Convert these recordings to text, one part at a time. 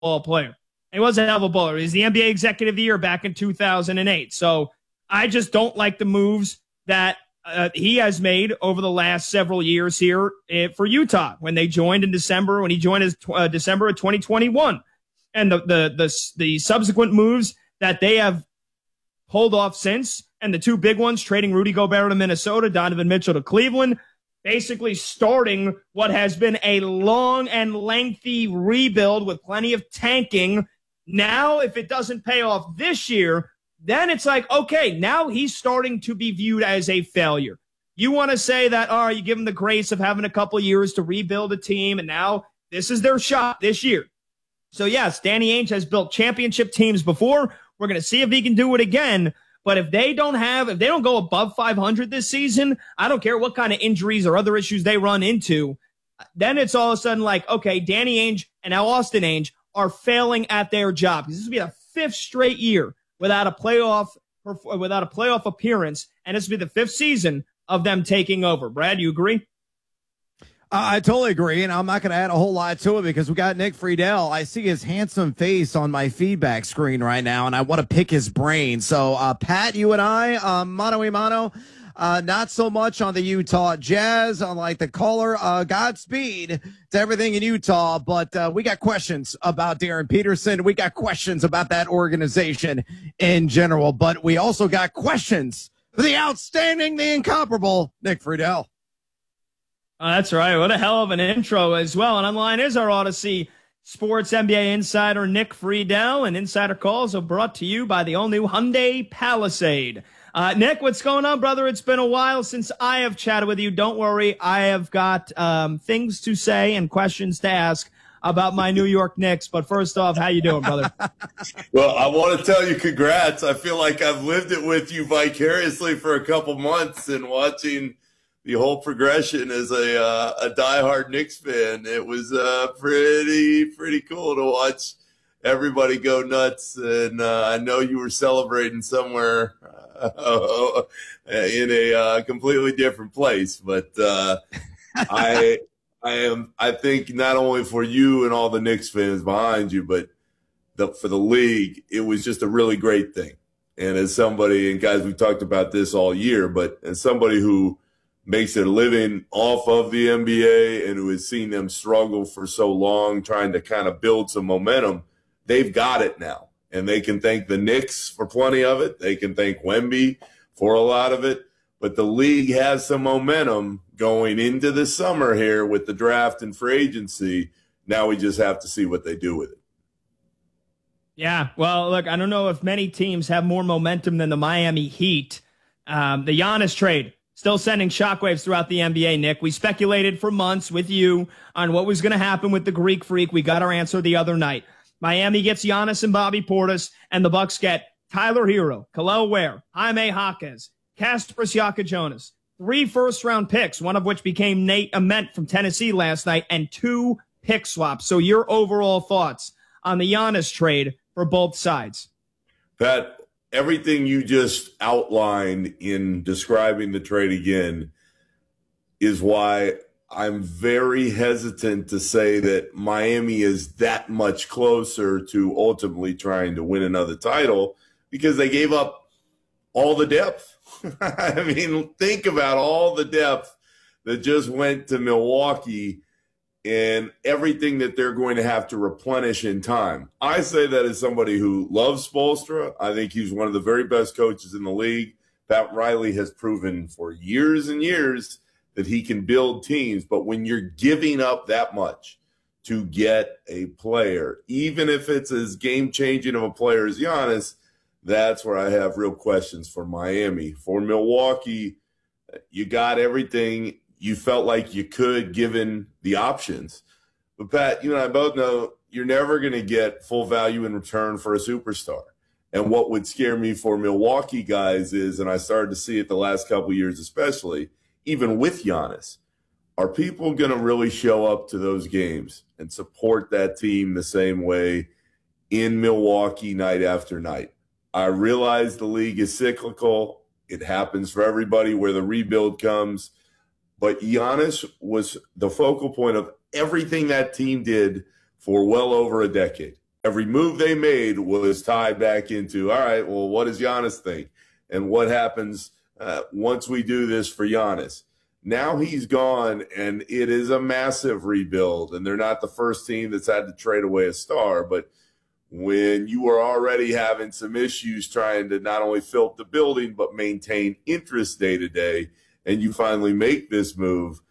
ball player. He was a hell of a baller. He's the NBA Executive of the Year back in 2008. So I just don't like the moves that he has made over the last several years here for Utah when they joined in December, when he joined as December of 2021. And the subsequent moves that they have pulled off since, and the two big ones, trading Rudy Gobert to Minnesota, Donovan Mitchell to Cleveland, basically starting what has been a long and lengthy rebuild with plenty of tanking. Now, if it doesn't pay off this year, then it's like, okay, now he's starting to be viewed as a failure. You want to say that, you give him the grace of having a couple years to rebuild a team, and now this is their shot this year. So, yes, Danny Ainge has built championship teams before. We're going to see if he can do it again. But if they don't go above 500 this season, I don't care what kind of injuries or other issues they run into, then it's all of a sudden like, okay, Danny Ainge and now Austin Ainge are failing at their job. This will be the fifth straight year without a playoff appearance, and this will be the fifth season of them taking over. Brad, you agree? I totally agree, and I'm not going to add a whole lot to it because we got Nick Friedel. I see his handsome face on my feedback screen right now, and I want to pick his brain. So, Pat, you and I, mano a mano, not so much on the Utah Jazz, unlike the caller. Godspeed to everything in Utah, but we got questions about Darren Peterson. We got questions about that organization in general, but we also got questions for the outstanding, the incomparable Nick Friedel. Oh, that's right. What a hell of an intro as well. And online is our Odyssey Sports NBA insider, Nick Friedel. And Insider Calls are brought to you by the all-new Hyundai Palisade. Nick, what's going on, brother? It's been a while since I have chatted with you. Don't worry. I have got things to say and questions to ask about my New York Knicks. But first off, how you doing, brother? Well, I want to tell you congrats. I feel like I've lived it with you vicariously for a couple months and watching the whole progression as a diehard Knicks fan. It was pretty cool to watch everybody go nuts. And I know you were celebrating somewhere in a completely different place. But I think not only for you and all the Knicks fans behind you, but for the league, it was just a really great thing. And as somebody, and guys, we've talked about this all year, but as somebody who makes a living off of the NBA and who has seen them struggle for so long, trying to kind of build some momentum, they've got it now. And they can thank the Knicks for plenty of it. They can thank Wemby for a lot of it. But the league has some momentum going into the summer here with the draft and free agency. Now we just have to see what they do with it. Yeah, well, look, I don't know if many teams have more momentum than the Miami Heat. The Giannis trade still sending shockwaves throughout the NBA, Nick. We speculated for months with you on what was going to happen with the Greek Freak. We got our answer the other night. Miami gets Giannis and Bobby Portis, and the Bucks get Tyler Hero, Kel'el Ware, Jaime Jaquez, Kasper Siaka-Jonas, 3 first-round picks, one of which became Nate Ament from Tennessee last night, and 2 pick swaps. So your overall thoughts on the Giannis trade for both sides? Pat, everything you just outlined in describing the trade again is why I'm very hesitant to say that Miami is that much closer to ultimately trying to win another title because they gave up all the depth. I mean, think about all the depth that just went to Milwaukee and everything that they're going to have to replenish in time. I say that as somebody who loves Spoelstra. I think he's one of the very best coaches in the league. Pat Riley has proven for years and years that he can build teams. But when you're giving up that much to get a player, even if it's as game-changing of a player as Giannis, that's where I have real questions for Miami. For Milwaukee, you got everything you felt like you could given the options. But, Pat, you and I both know you're never going to get full value in return for a superstar. And what would scare me for Milwaukee guys is, and I started to see it the last couple of years especially, even with Giannis, are people going to really show up to those games and support that team the same way in Milwaukee night after night? I realize the league is cyclical. It happens for everybody where the rebuild comes. But Giannis was the focal point of everything that team did for well over a decade. Every move they made was tied back into, all right, well, what does Giannis think? And what happens once we do this for Giannis? Now he's gone, and it is a massive rebuild, and they're not the first team that's had to trade away a star. But when you are already having some issues trying to not only fill up the building but maintain interest day to day, and you finally make this move,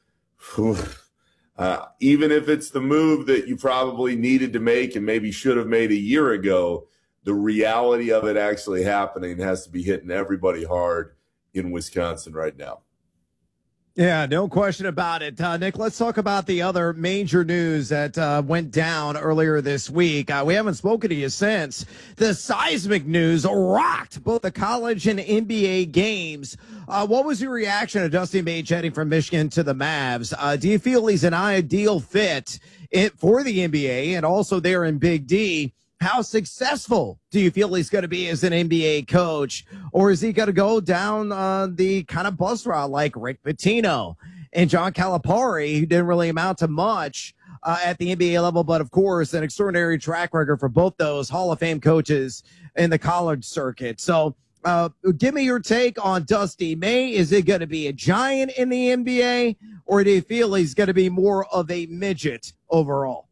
even if it's the move that you probably needed to make and maybe should have made a year ago, the reality of it actually happening has to be hitting everybody hard in Wisconsin right now. Yeah, no question about it. Nick, let's talk about the other major news that went down earlier this week. We haven't spoken to you since. The seismic news rocked both the college and NBA games. What was your reaction to Dusty May jetting from Michigan to the Mavs? Do you feel he's an ideal fit for the NBA and also there in Big D? How successful do you feel he's going to be as an NBA coach? Or is he going to go down the kind of bust route like Rick Pitino and John Calipari, who didn't really amount to much at the NBA level, but of course an extraordinary track record for both those Hall of Fame coaches in the college circuit. So give me your take on Dusty May. Is it going to be a giant in the NBA, or do you feel he's going to be more of a midget overall?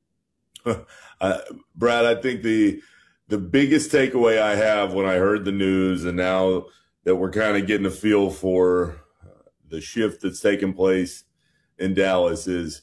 Brad, I think the biggest takeaway I have when I heard the news, and now that we're kind of getting a feel for the shift that's taken place in Dallas, is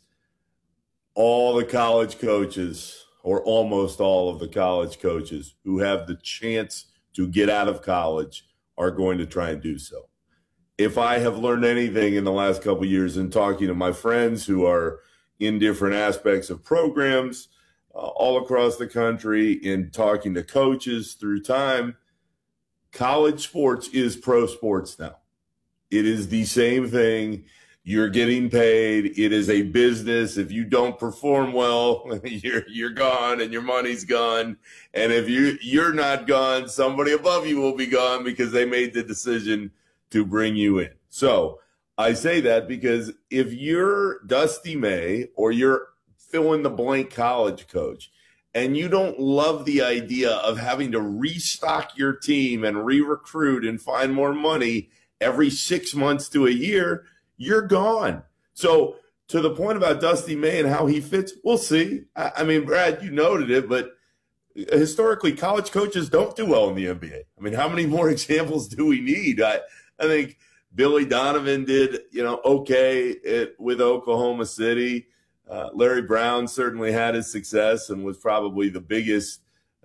all the college coaches, or almost all of the college coaches who have the chance to get out of college are going to try and do so. If I have learned anything in the last couple of years in talking to my friends who are in different aspects of programs all across the country, in talking to coaches through time, college sports is pro sports now. It is the same thing. You're getting paid. It is a business. If you don't perform well, you're gone and your money's gone. And if you're not gone, somebody above you will be gone because they made the decision to bring you in. So I say that because if you're Dusty May or you're fill in the blank college coach, and you don't love the idea of having to restock your team and re-recruit and find more money every 6 months to a year, you're gone. So to the point about Dusty May and how he fits, we'll see. I mean, Brad, you noted it, but historically, college coaches don't do well in the NBA. I mean, how many more examples do we need? I think Billy Donovan did, okay with Oklahoma City. Larry Brown certainly had his success and was probably the biggest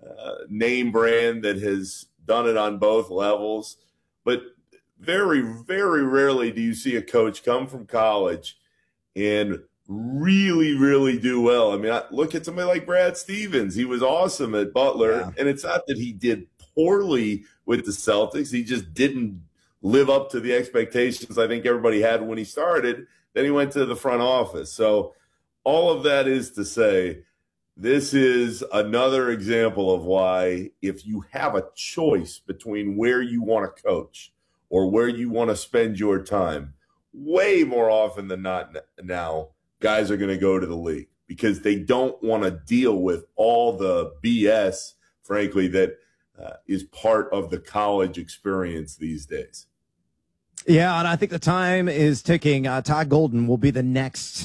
name brand that has done it on both levels. But very, very rarely do you see a coach come from college and really, really do well. I mean, look at somebody like Brad Stevens. He was awesome at Butler, yeah. And it's not that he did poorly with the Celtics. He just didn't live up to the expectations I think everybody had when he started. Then he went to the front office. So all of that is to say, this is another example of why if you have a choice between where you want to coach or where you want to spend your time, way more often than not now, guys are going to go to the league because they don't want to deal with all the BS, frankly, that is part of the college experience these days. Yeah, and I think the time is ticking. Todd Golden will be the next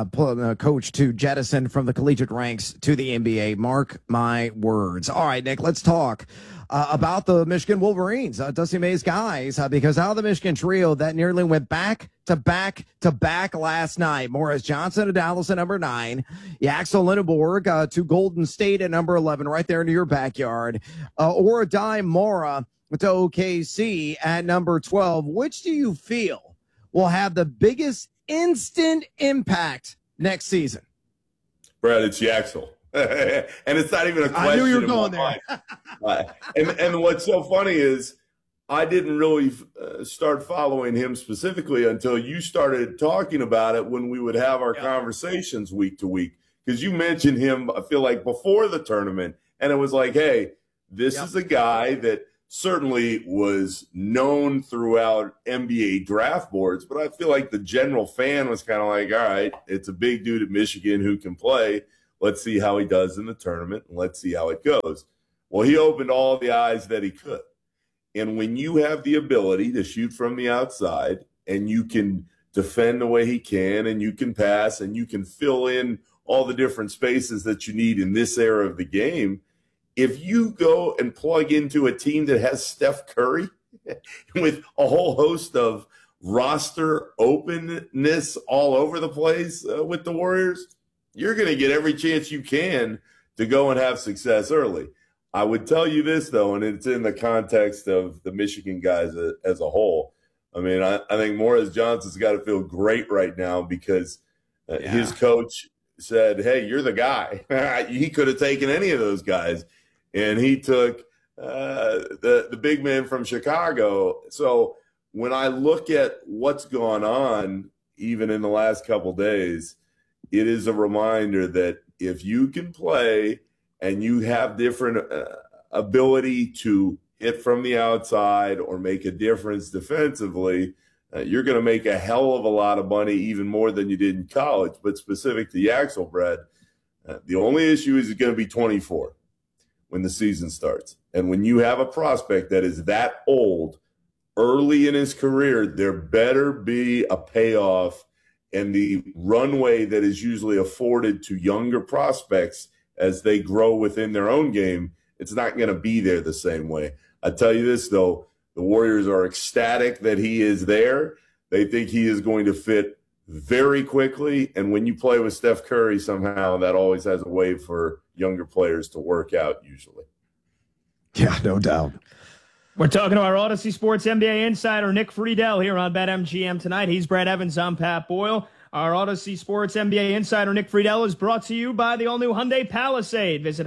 coach to jettison from the collegiate ranks to the NBA. Mark my words. All right, Nick, let's talk about the Michigan Wolverines, Dusty May's guys, because out of the Michigan trio that nearly went back to back last night. Morris Johnson to Dallas at number 9, Yaxel Lindeborg to Golden State at number 11, right there into your backyard. Oradai Mora to OKC at number 12. Which do you feel will have the biggest instant impact next season? Brad, it's Yaxel. And it's not even a question. I knew you were going there. And what's so funny is I didn't really start following him specifically until you started talking about it when we would have our conversations week to week. Because you mentioned him, I feel like, before the tournament. And it was like, hey, this is a guy that certainly was known throughout NBA draft boards, but I feel like the general fan was kind of like, all right, it's a big dude at Michigan who can play. Let's see how he does in the tournament, and let's see how it goes. Well, he opened all the eyes that he could. And when you have the ability to shoot from the outside and you can defend the way he can and you can pass and you can fill in all the different spaces that you need in this era of the game, if you go and plug into a team that has Steph Curry with a whole host of roster openness all over the place with the Warriors, you're going to get every chance you can to go and have success early. I would tell you this, though, and it's in the context of the Michigan guys as a whole. I mean, I think Morris Johnson's got to feel great right now because his coach said, hey, you're the guy. He could have taken any of those guys, and he took the big man from Chicago. So when I look at what's gone on, even in the last couple days, it is a reminder that if you can play and you have different ability to hit from the outside or make a difference defensively, you're going to make a hell of a lot of money, even more than you did in college. But specific to Yaxel, Brad, the only issue is it's going to be 24 when the season starts. And when you have a prospect that is that old early in his career, there better be a payoff, and the runway that is usually afforded to younger prospects as they grow within their own game, it's not going to be there the same way. I tell you this, though, the Warriors are ecstatic that he is there. They think he is going to fit very quickly. And when you play with Steph Curry, somehow that always has a way for younger players to work out usually. Yeah, no doubt. We're talking to our Odyssey Sports NBA insider, Nick Friedel, here on BetMGM tonight. He's Brad Evans. I'm Pat Boyle. Our Odyssey Sports NBA insider, Nick Friedel, is brought to you by the all-new Hyundai Palisade. Visit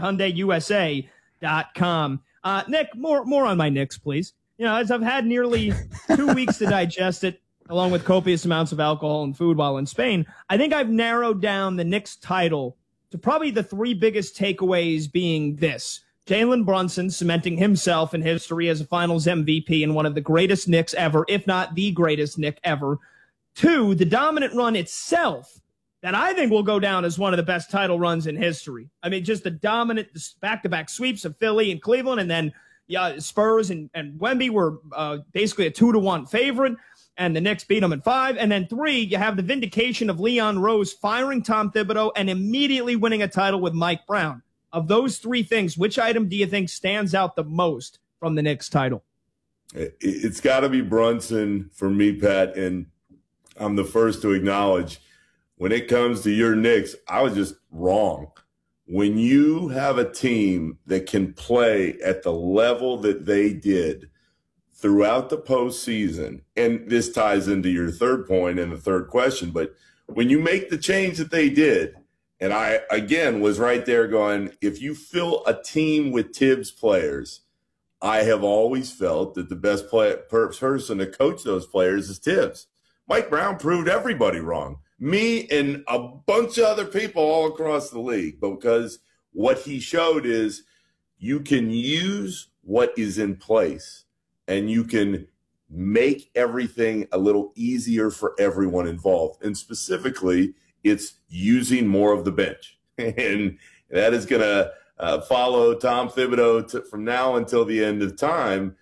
HyundaiUSA.com. Nick, more on my Knicks, please. You know, as I've had nearly 2 weeks to digest it, along with copious amounts of alcohol and food while in Spain, I think I've narrowed down the Knicks title to probably the three biggest takeaways being this. Jalen Brunson cementing himself in history as a finals MVP and one of the greatest Knicks ever, if not the greatest Knick ever. 2, the dominant run itself that I think will go down as one of the best title runs in history. I mean, just the dominant back-to-back sweeps of Philly and Cleveland, and then Spurs and Wemby were basically a 2-1 favorite, and the Knicks beat them in 5. And then 3, you have the vindication of Leon Rose firing Tom Thibodeau and immediately winning a title with Mike Brown. Of those 3 things, which item do you think stands out the most from the Knicks title? It's got to be Brunson for me, Pat, and I'm the first to acknowledge when it comes to your Knicks, I was just wrong. When you have a team that can play at the level that they did throughout the postseason, and this ties into your third point and the third question, but when you make the change that they did, and I, again, was right there going, if you fill a team with Tibbs players, I have always felt that the best person to coach those players is Tibbs. Mike Brown proved everybody wrong. Me and a bunch of other people all across the league, because what he showed is you can use what is in place and you can make everything a little easier for everyone involved. And specifically, it's using more of the bench. And that is going to follow Tom Thibodeau from now until the end of time,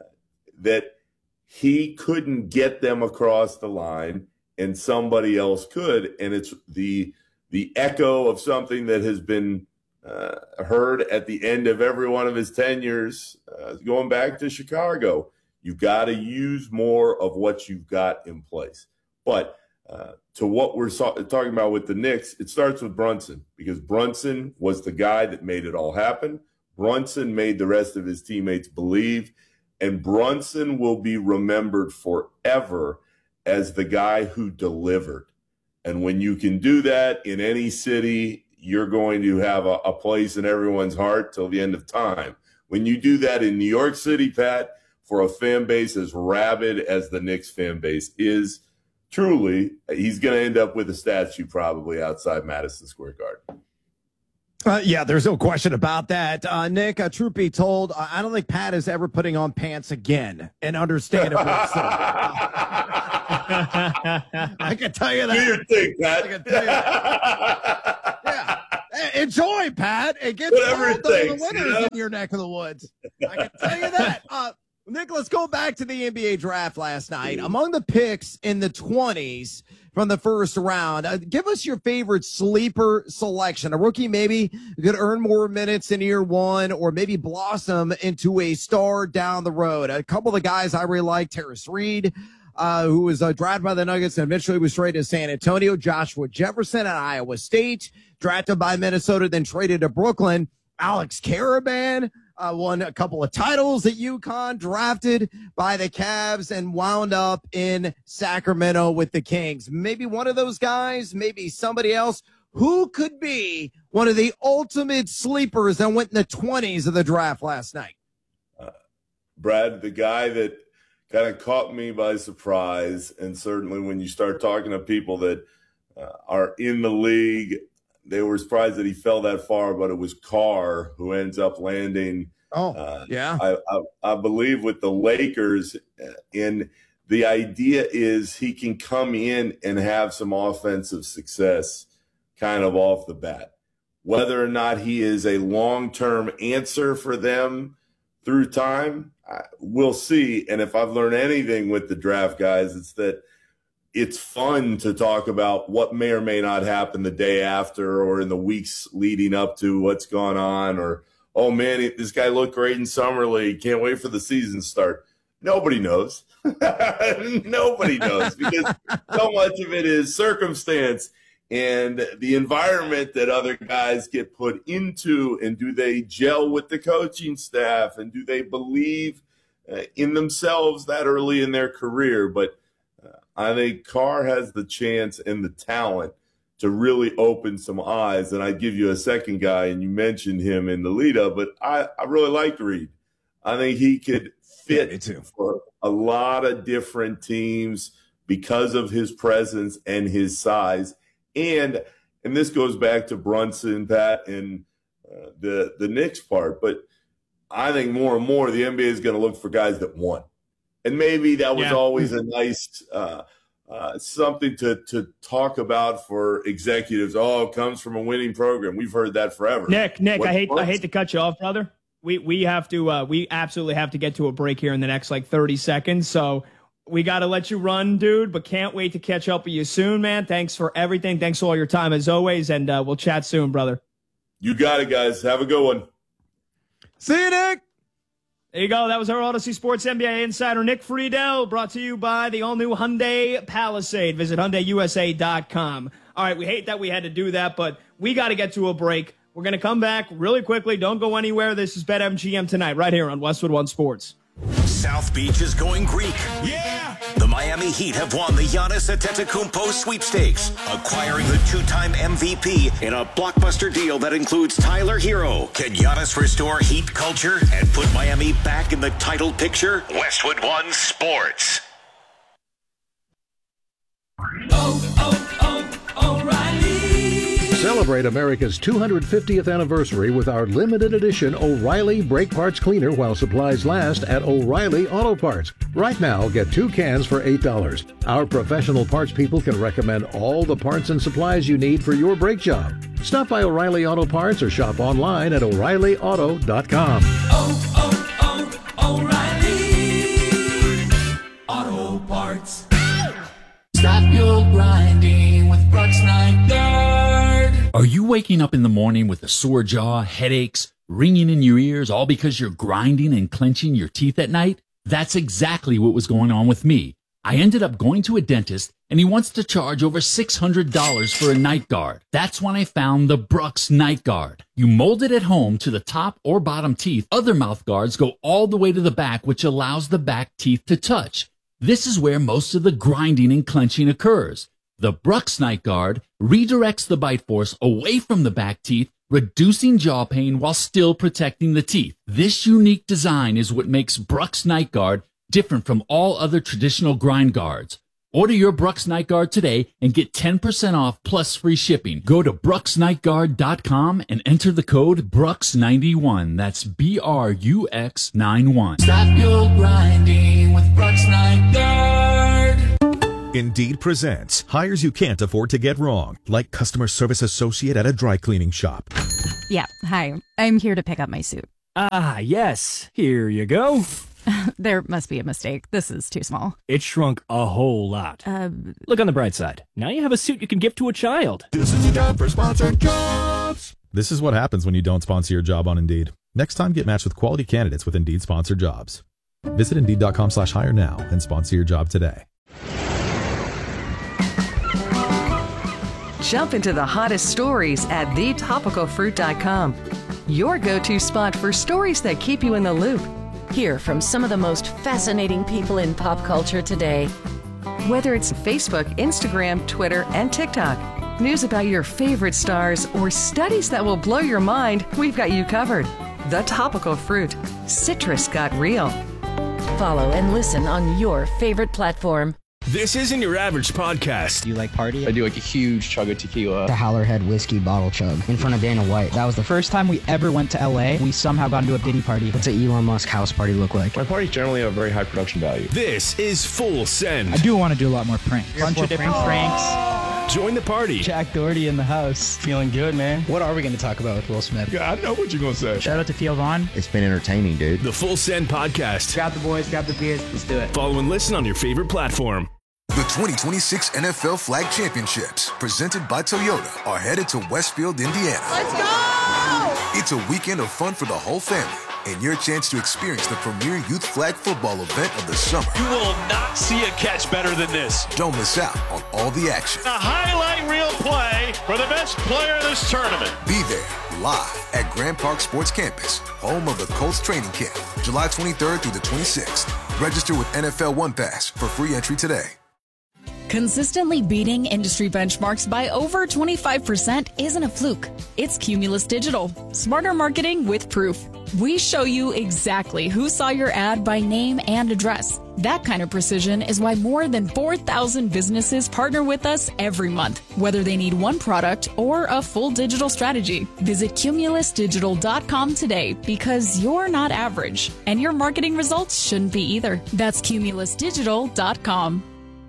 that he couldn't get them across the line and somebody else could. And it's the echo of something that has been heard at the end of every one of his tenures, going back to Chicago. You've got to use more of what you've got in place. But to what we're talking about with the Knicks, it starts with Brunson, because Brunson was the guy that made it all happen. Brunson made the rest of his teammates believe, and Brunson will be remembered forever as the guy who delivered. And when you can do that in any city, you're going to have a place in everyone's heart till the end of time. When you do that in New York City, Pat, for a fan base as rabid as the Knicks fan base is, truly, he's going to end up with a statue probably outside Madison Square Garden. Yeah, there's no question about that. Nick, truth be told, I don't think Pat is ever putting on pants again, and understandably so. I can tell you that. Do your thing, Pat. I can tell you that. Yeah. Enjoy, Pat. It gets Whatever all it the takes, winners you know? in your neck of the woods. I can tell you that. Nick, let's go back to the NBA draft last night. Among the picks in the 20s from the first round, give us your favorite sleeper selection. A rookie maybe could earn more minutes in year one or maybe blossom into a star down the road. A couple of the guys I really like, Terrence Reed, who was drafted by the Nuggets and eventually was traded to San Antonio. Joshua Jefferson at Iowa State, drafted by Minnesota, then traded to Brooklyn. Alex Caravan won a couple of titles at UConn, drafted by the Cavs, and wound up in Sacramento with the Kings. Maybe one of those guys, maybe somebody else. Who could be one of the ultimate sleepers that went in the 20s of the draft last night? Brad, the guy that kind of caught me by surprise, and certainly when you start talking to people that are in the league, they were surprised that he fell that far, but it was Carr who ends up landing. I believe with the Lakers. And the idea is he can come in and have some offensive success kind of off the bat. Whether or not he is a long-term answer for them through time, we'll see. And if I've learned anything with the draft guys, it's that it's fun to talk about what may or may not happen the day after or in the weeks leading up to what's gone on, or, oh man, this guy looked great in summer league. Can't wait for the season start. Nobody knows. Nobody knows, because so much of it is circumstance and the environment that other guys get put into, and do they gel with the coaching staff, and do they believe in themselves that early in their career. But I think Carr has the chance and the talent to really open some eyes. And I'd give you a second guy, and you mentioned him in the lead-up, but I really liked Reed. I think he could fit for a lot of different teams because of his presence and his size. And this goes back to Brunson, Pat, and the Knicks part. But I think more and more the NBA is going to look for guys that won. And maybe that was always a nice something to talk about for executives. Oh, it comes from a winning program. We've heard that forever. Nick, I hate to cut you off, brother. We have to we absolutely have to get to a break here in the next 30 seconds. So we got to let you run, dude, but can't wait to catch up with you soon, man. Thanks for everything. Thanks for all your time as always, and we'll chat soon, brother. You got it, guys. Have a good one. See you, Nick. There you go. That was our Odyssey Sports NBA insider, Nick Friedel, brought to you by the all-new Hyundai Palisade. Visit HyundaiUSA.com. All right, we hate that we had to do that, but we got to get to a break. We're going to come back really quickly. Don't go anywhere. This is BetMGM tonight, right here on Westwood One Sports. South Beach is going Greek. Yeah! The Miami Heat have won the Giannis Antetokounmpo sweepstakes, acquiring the two-time MVP in a blockbuster deal that includes Tyler Hero. Can Giannis restore Heat culture and put Miami back in the title picture? Westwood One Sports. O'Reilly. Celebrate America's 250th anniversary with our limited edition O'Reilly Brake Parts Cleaner while supplies last at O'Reilly Auto Parts. Right now, get 2 cans for $8. Our professional parts people can recommend all the parts and supplies you need for your brake job. Stop by O'Reilly Auto Parts or shop online at O'ReillyAuto.com. O'Reilly Auto Parts. Stop your grinding with Brooks Nygaard. Are you waking up in the morning with a sore jaw, headaches, ringing in your ears, all because you're grinding and clenching your teeth at night? That's exactly what was going on with me. I ended up going to a dentist, and he wants to charge over $600 for a night guard. That's when I found the Brooks Night Guard. You mold it at home to the top or bottom teeth. Other mouth guards go all the way to the back, which allows the back teeth to touch. This is where most of the grinding and clenching occurs. The Brooks Night Guard redirects the bite force away from the back teeth, reducing jaw pain while still protecting the teeth. This unique design is what makes Brooks Night Guard different from all other traditional grind guards. Order your Brooks Night Guard today and get 10% off plus free shipping. Go to BrooksNightGuard.com and enter the code Brooks91. That's BRUX91. Stop your grinding with Brooks Nygaard. Indeed presents hires you can't afford to get wrong, like customer service associate at a dry cleaning shop. Yeah, hi. I'm here to pick up my suit. Ah, yes. Here you go. There must be a mistake. This is too small. It shrunk a whole lot. Look on the bright side. Now you have a suit you can give to a child. This is your job for sponsored jobs. This is what happens when you don't sponsor your job on Indeed. Next time, get matched with quality candidates with Indeed sponsored jobs. Visit Indeed.com/hire now and sponsor your job today. Jump into the hottest stories at thetopicalfruit.com. Your go-to spot for stories that keep you in the loop. Hear from some of the most fascinating people in pop culture today. Whether it's Facebook, Instagram, Twitter, and TikTok, news about your favorite stars, or studies that will blow your mind, we've got you covered. The Topical Fruit. Citrus got real. Follow and listen on your favorite platform. This isn't your average podcast. Do you like party? I do like a huge chug of tequila. The Howlerhead whiskey bottle chug in front of Dana White. That was the first time we ever went to LA. We somehow got into a Diddy party. What's an Elon Musk house party look like? My parties generally have very high production value. This is Full Send. I do want to do a lot more pranks. Bunch of different pranks. Join the party. Jack Doherty in the house. Feeling good, man. What are we going to talk about with Will Smith? Yeah, I know what you're going to say. Shout out to Theo Vaughn. It's been entertaining, dude. The Full Send podcast. Grab the boys, grab the beers. Let's do it. Follow and listen on your favorite platform. The 2026 NFL Flag Championships, presented by Toyota, are headed to Westfield, Indiana. Let's go! It's a weekend of fun for the whole family and your chance to experience the premier youth flag football event of the summer. You will not see a catch better than this. Don't miss out on all the action. A highlight reel play for the best player in this tournament. Be there live at Grand Park Sports Campus, home of the Colts training camp, July 23rd through the 26th. Register with NFL One Pass for free entry today. Consistently beating industry benchmarks by over 25% isn't a fluke. It's Cumulus Digital. Smarter marketing with proof. We show you exactly who saw your ad by name and address. That kind of precision is why more than 4,000 businesses partner with us every month, whether they need one product or a full digital strategy. Visit cumulusdigital.com today because you're not average, and your marketing results shouldn't be either. That's cumulusdigital.com.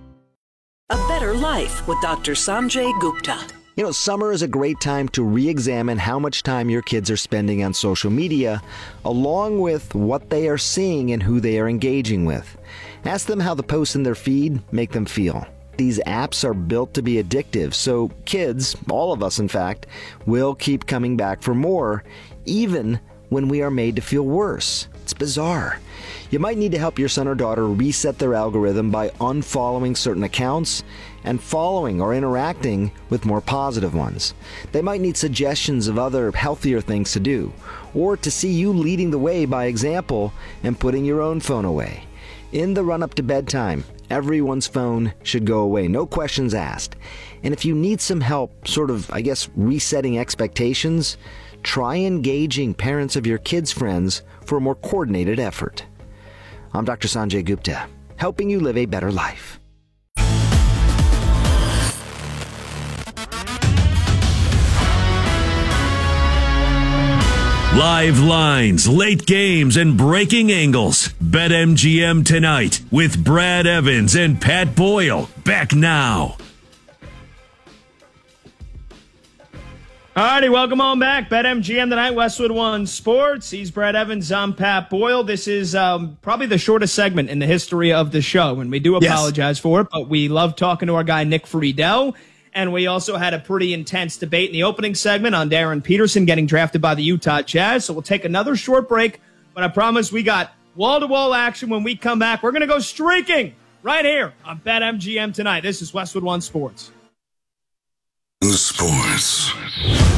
A Better Life with Dr. Sanjay Gupta. You know, summer is a great time to re-examine how much time your kids are spending on social media, along with what they are seeing and who they are engaging with. Ask them how the posts in their feed make them feel. These apps are built to be addictive, so kids, all of us in fact, will keep coming back for more, even when we are made to feel worse. It's bizarre. You might need to help your son or daughter reset their algorithm by unfollowing certain accounts and following or interacting with more positive ones. They might need suggestions of other healthier things to do, or to see you leading the way by example and putting your own phone away. In the run-up to bedtime, everyone's phone should go away, no questions asked. And if you need some help resetting expectations, try engaging parents of your kids' friends for a more coordinated effort. I'm Dr. Sanjay Gupta, helping you live a better life. Live lines, late games, and breaking angles. BetMGM tonight with Brad Evans and Pat Boyle. Back now. Alrighty, welcome on back. BetMGM tonight, Westwood One Sports. He's Brad Evans. I'm Pat Boyle. This is probably the shortest segment in the history of the show, and we do apologize for it, but we love talking to our guy Nick Friedel, and we also had a pretty intense debate in the opening segment on Darren Peterson getting drafted by the Utah Jazz, so we'll take another short break, but I promise we got wall-to-wall action when we come back. We're going to go streaking right here on BetMGM tonight. This is Westwood One Sports. Sports.